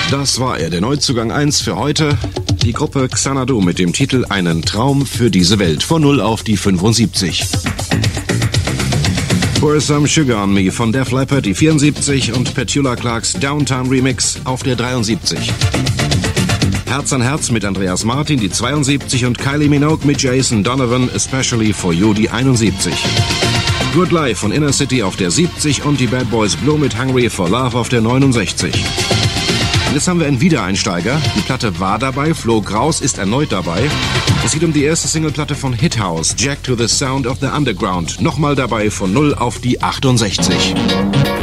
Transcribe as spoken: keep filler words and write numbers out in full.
Das war er, der Neuzugang eins für heute. Die Gruppe Xanadu mit dem Titel Einen Traum für diese Welt. Von null auf die fünfundsiebzig. Pour Some Sugar on Me von Def Leppard, die vierundsiebzig. Und Petula Clarks Downtown Remix auf der dreiundsiebzig. Herz an Herz mit Andreas Martin, die zweiundsiebzig. Und Kylie Minogue mit Jason Donovan, Especially for You, die einundsiebzig. Good Life von Inner City auf der siebzig. Und die Bad Boys Blue mit Hungry for Love auf der neunundsechzig. Und jetzt haben wir einen Wiedereinsteiger. Die Platte war dabei, Flo Kraus ist erneut dabei. Es geht um die erste Singleplatte von Hithouse, Jack to the Sound of the Underground. Nochmal dabei von null auf die achtundsechzig.